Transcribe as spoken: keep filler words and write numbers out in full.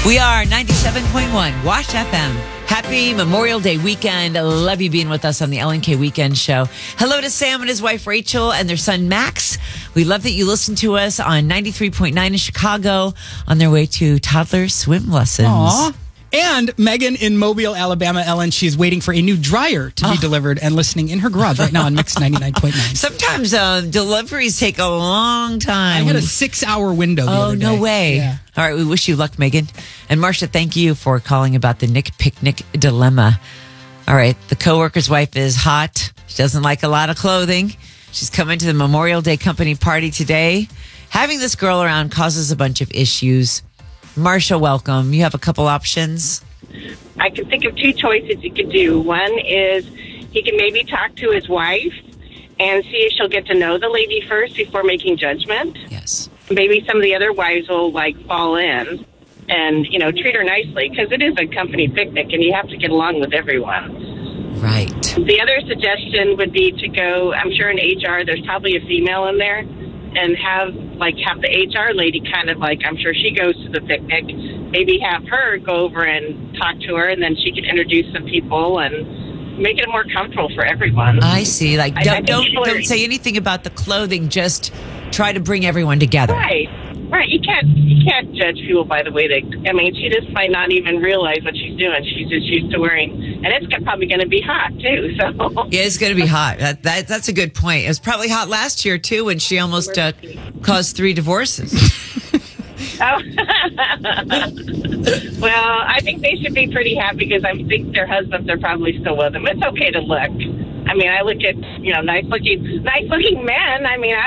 We are ninety-seven point one Wash F M. Happy Memorial Day weekend. I love you being with us on the Ellen K Weekend Show. Hello to Sam and his wife Rachel and their son Max. We love that you listen to us on ninety-three point nine in Chicago on their way to toddler swim lessons. Aww. And Megan in Mobile, Alabama, Ellen, she's waiting for a new dryer to be oh. delivered and listening in her garage right now on Mix ninety-nine point nine. Sometimes uh, deliveries take a long time. I had a six-hour window the Oh, other day. no way. Yeah. All right, we wish you luck, Megan. And Marcia, thank you for calling about the Nick Picnic dilemma. All right, the coworker's wife is hot. She doesn't like a lot of clothing. She's coming to the Memorial Day company party today. Having this girl around causes a bunch of issues. Marcia, welcome. You have a couple options. I can think of two choices you could do. One is he can maybe talk to his wife and see if she'll get to know the lady first before making judgment. Yes. Maybe some of the other wives will, like, fall in and, you know, treat her nicely because it is a company picnic and you have to get along with everyone. Right. The other suggestion would be to go, I'm sure in H R there's probably a female in there, and have, like, have the H R lady kind of, like, I'm sure she goes to the picnic, maybe have her go over and talk to her, and then she can introduce some people and make it more comfortable for everyone. I see. Like, I- don't, I don't, people are- don't say anything about the clothing. Just try to bring everyone together. Right. Right. You can't you can't judge people by the way they, I mean, she just might not even realize what she's doing. She's just used to wearing, and it's probably going to be hot, too, so. Yeah, it's going to be hot. That, that That's a good point. It was probably hot last year, too, when she almost uh, caused three divorces. Oh. Well, I think they should be pretty happy because I think their husbands are probably still with them. It's okay to look. I mean, I look at, you know, nice looking, nice looking men. I mean, I